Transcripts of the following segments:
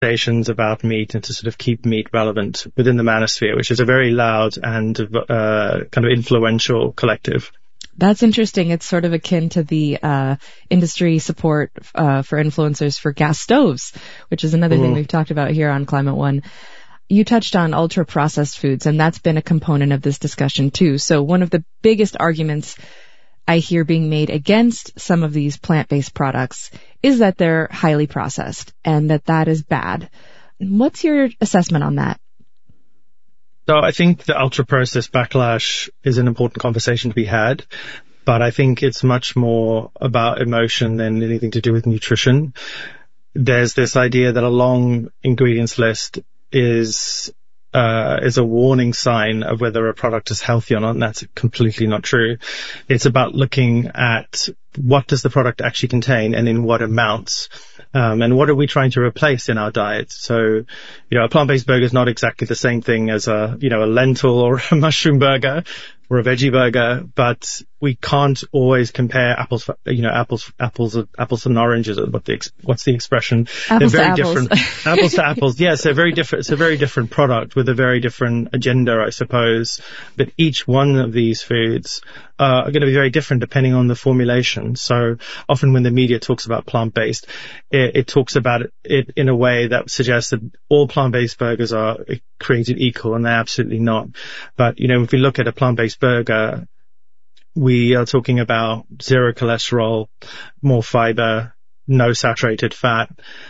conversations about meat and to sort of keep meat relevant within the manosphere, which is a very loud and kind of influential collective. That's interesting. It's sort of akin to the industry support for influencers for gas stoves, which is another thing we've talked about here on Climate One. You touched on ultra-processed foods, and that's been a component of this discussion too. So one of the biggest arguments I hear being made against some of these plant-based products is that they're highly processed and that is bad. What's your assessment on that? So I think the ultra-processed backlash is an important conversation to be had, but I think it's much more about emotion than anything to do with nutrition. There's this idea that a long ingredients list is a warning sign of whether a product is healthy or not, and that's completely not true. It's about looking at what does the product actually contain and in what amounts, and what are we trying to replace in our diet. So, a plant-based burger is not exactly the same thing as a lentil or a mushroom burger or a veggie burger, but we can't always compare apples and oranges. What's the expression? Apples They're very to apples. different. Apples to apples. Yes, they're very different. It's a very different product with a very different agenda, I suppose. But each one of these foods are going to be very different depending on the formulation. So often when the media talks about plant-based, it talks about it in a way that suggests that all plant-based burgers are created equal, and they're absolutely not. But, if we look at a plant-based burger, we are talking about zero cholesterol, more fiber, no saturated fat.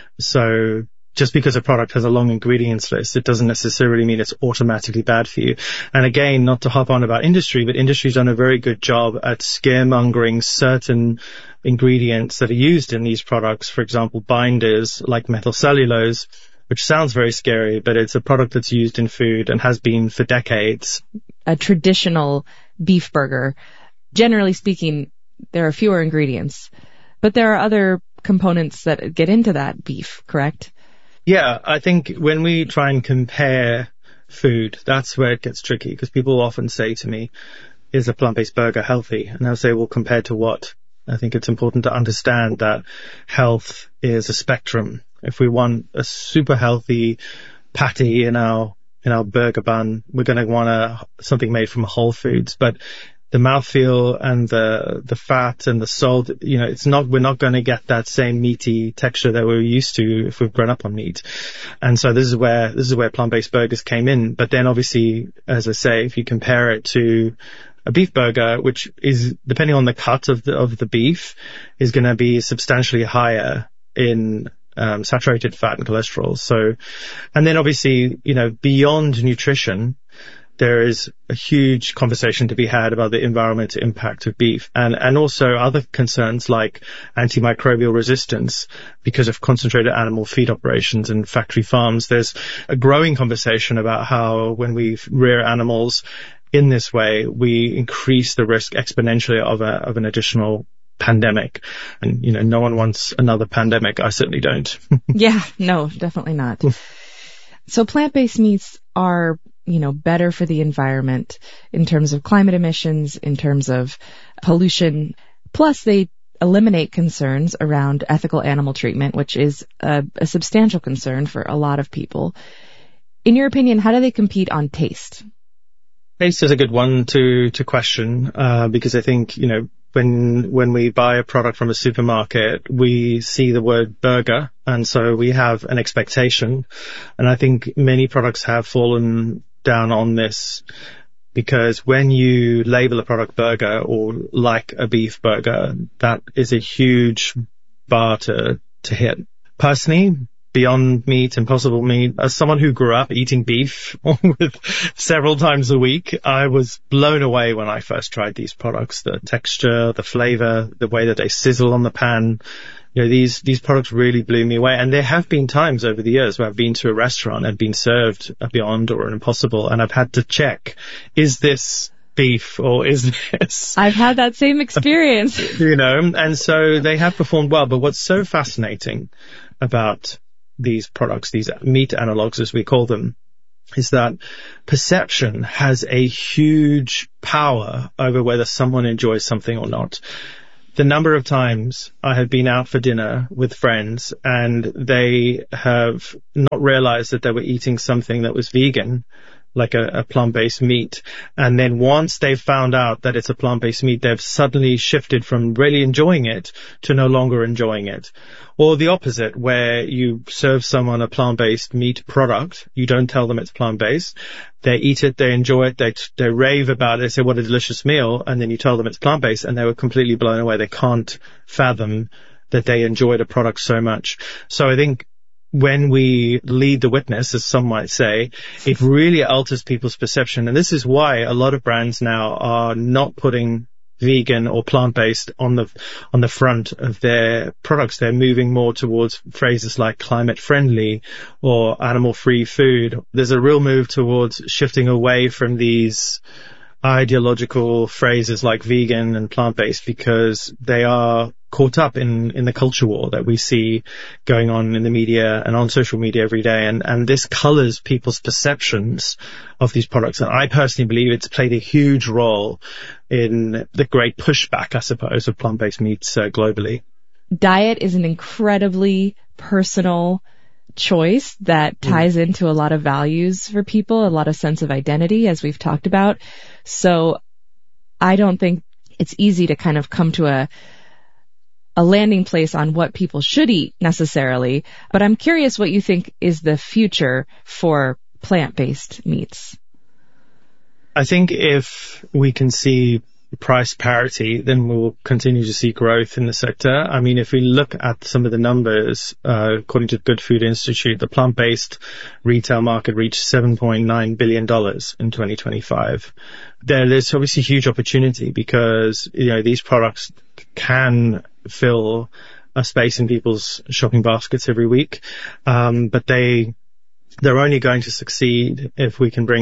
So just because a product has a long ingredients list, it doesn't necessarily mean it's automatically bad for you. And again, not to hop on about industry, but industry's done a very good job at scaremongering certain ingredients that are used in these products. For example, binders like methylcellulose, which sounds very scary, but it's a product that's used in food and has been for decades. A traditional beef burger, generally speaking, there are fewer ingredients, but there are other components that get into that beef, correct? Yeah, I think when we try and compare food, that's where it gets tricky, because people often say to me, is a plant-based burger healthy? And I'll say, well, compared to what? I think it's important to understand that health is a spectrum. If we want a super healthy patty in our burger bun, we're going to want something made from whole foods. But the mouthfeel and the fat and the salt, we're not going to get that same meaty texture that we're used to if we've grown up on meat. And so this is where plant-based burgers came in. But then obviously, as I say, if you compare it to a beef burger, which is, depending on the cut of the beef, is going to be substantially higher in saturated fat and cholesterol. So, and then obviously, beyond nutrition, there is a huge conversation to be had about the environmental impact of beef and also other concerns like antimicrobial resistance because of concentrated animal feed operations and factory farms. There's a growing conversation about how when we rear animals in this way, we increase the risk exponentially of an additional pandemic. And, no one wants another pandemic. I certainly don't. Yeah, no, definitely not. So plant-based meats are, better for the environment in terms of climate emissions, in terms of pollution. Plus, they eliminate concerns around ethical animal treatment, which is a substantial concern for a lot of people. In your opinion, how do they compete on taste? Taste is a good one to question, because I think, when we buy a product from a supermarket, we see the word burger, and so we have an expectation. And I think many products have fallen down on this, because when you label a product burger or like a beef burger, that is a huge bar to hit. Personally, Beyond Meat, Impossible Meat, as someone who grew up eating beef several times a week, I was blown away when I first tried these products. The texture, the flavor, the way that they sizzle on the pan. These products really blew me away. And there have been times over the years where I've been to a restaurant and been served a Beyond or an Impossible, and I've had to check, is this beef or is this? I've had that same experience. And so they have performed well. But what's so fascinating about these products, these meat analogs as we call them, is that perception has a huge power over whether someone enjoys something or not. the number of times I have been out for dinner with friends and they have not realized that they were eating something that was vegan, like a plant-based meat. And then once they've found out that it's a plant-based meat, they've suddenly shifted from really enjoying it to no longer enjoying it. Or the opposite, where you serve someone a plant-based meat product, you don't tell them it's plant-based. They eat it, they enjoy it, they rave about it, they say what a delicious meal, and then you tell them it's plant-based and they were completely blown away. They can't fathom that they enjoyed a product so much. So I think when we lead the witness, as some might say, it really alters people's perception. And this is why a lot of brands now are not putting vegan or plant-based on the front of their products. They're moving more towards phrases like climate friendly or animal free food. There's a real move towards shifting away from these ideological phrases like vegan and plant-based, because they are caught up in the culture war that we see going on in the media and on social media every day. And this colors people's perceptions of these products. And I personally believe it's played a huge role in the great pushback, I suppose, of plant-based meats globally. Diet is an incredibly personal choice that ties into a lot of values for people, a lot of sense of identity, as we've talked about. So I don't think it's easy to kind of come to a landing place on what people should eat necessarily, but I'm curious what you think is the future for plant-based meats. I think if we can see price parity, then we'll continue to see growth in the sector. I mean, if we look at some of the numbers, according to the Good Food Institute, the plant-based retail market reached $7.9 billion in 2025. There's obviously huge opportunity because, these products can fill a space in people's shopping baskets every week. But they're only going to succeed if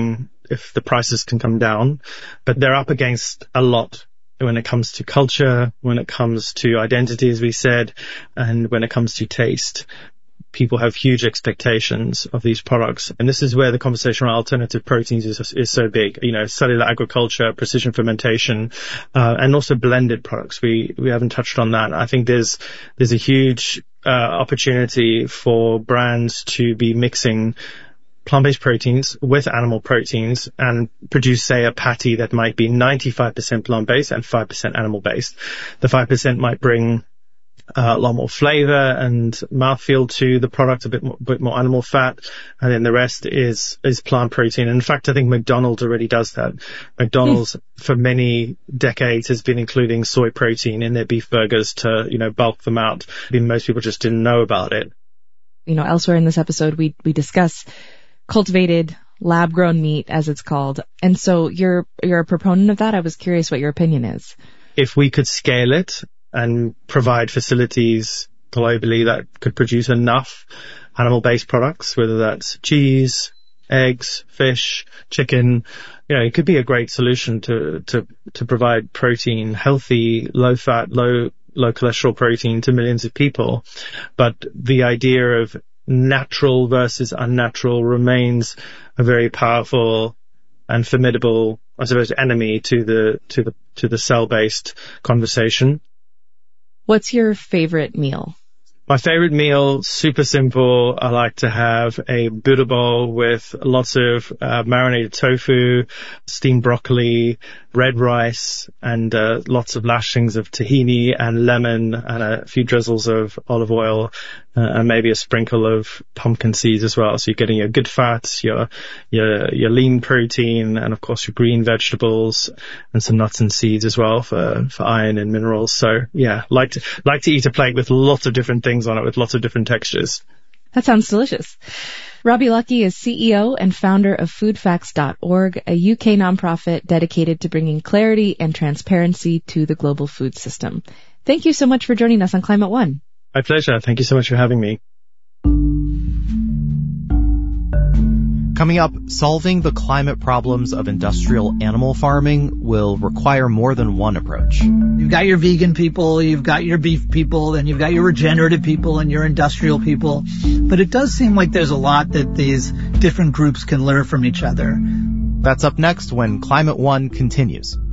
the prices can come down, but they're up against a lot when it comes to culture, when it comes to identity, as we said, and when it comes to taste. People have huge expectations of these products. And this is where the conversation around alternative proteins is so big. Cellular agriculture, precision fermentation, and also blended products. We haven't touched on that. I think there's a huge opportunity for brands to be mixing plant-based proteins with animal proteins and produce, say, a patty that might be 95% plant-based and 5% animal-based. The 5% might bring a lot more flavor and mouthfeel to the product, a bit more animal fat, and then the rest is plant protein. And in fact, I think McDonald's already does that. McDonald's for many decades has been including soy protein in their beef burgers to, bulk them out. I mean, most people just didn't know about it. Elsewhere in this episode, we discuss cultivated lab-grown meat, as it's called. And so you're a proponent of that. I was curious what your opinion is. If we could scale it and provide facilities globally that could produce enough animal-based products, whether that's cheese, eggs, fish, chicken, it could be a great solution to provide protein, healthy, low-fat, low cholesterol protein to millions of people. But the idea of natural versus unnatural remains a very powerful and formidable, I suppose, enemy to the cell-based conversation. What's your favorite meal? My favorite meal, super simple. I like to have a Buddha bowl with lots of marinated tofu, steamed broccoli, red rice, and lots of lashings of tahini and lemon and a few drizzles of olive oil, and maybe a sprinkle of pumpkin seeds as well. So you're getting your good fats, your lean protein, and of course your green vegetables and some nuts and seeds as well for iron and minerals. So yeah, like to eat a plate with lots of different things on it, with lots of different textures. That sounds delicious. Robbie Luckie is CEO and founder of foodfacts.org, a UK nonprofit dedicated to bringing clarity and transparency to the global food system. Thank you so much for joining us on Climate One. My pleasure. Thank you so much for having me. Coming up, solving the climate problems of industrial animal farming will require more than one approach. You've got your vegan people, you've got your beef people, and you've got your regenerative people and your industrial people. But it does seem like there's a lot that these different groups can learn from each other. That's up next when Climate One continues.